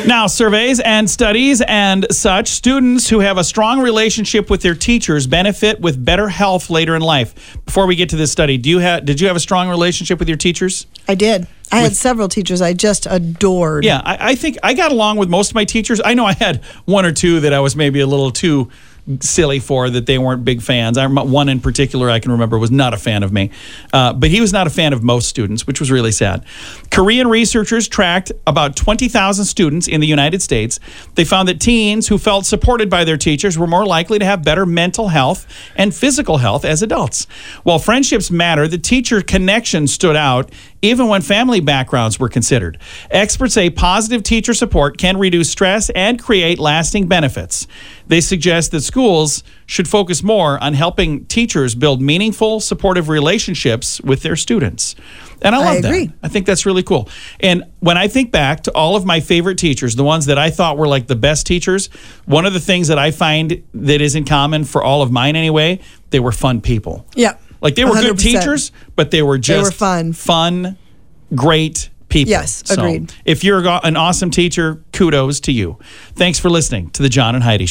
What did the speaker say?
Now, surveys and studies and such, students who have a strong relationship with their teachers benefit with better health later in life. Before we get to this study, did you have a strong relationship with your teachers? I did. I had several teachers I just adored. Yeah, I think I got along with most of my teachers. I know I had one or two that I was maybe a little too silly for, that they weren't big fans. One in particular I can remember was not a fan of me, but he was not a fan of most students, which was really sad. Korean researchers tracked about 20,000 students in the United States. They found that teens who felt supported by their teachers were more likely to have better mental health and physical health as adults. While friendships matter, the teacher connection stood out even when family backgrounds were considered. Experts say positive teacher support can reduce stress and create lasting benefits. They suggest that schools should focus more on helping teachers build meaningful, supportive relationships with their students. And I love agree. that. I think that's really cool. And when I think back to all of my favorite teachers, the ones that I thought were like the best teachers, one of the things that I find that is in common for all of mine anyway, they were fun people. Yeah. Like they were 100%. good teachers, but they were just fun, great people. Yes, agreed. So if you're an awesome teacher, kudos to you. Thanks for listening to the John and Heidi Show.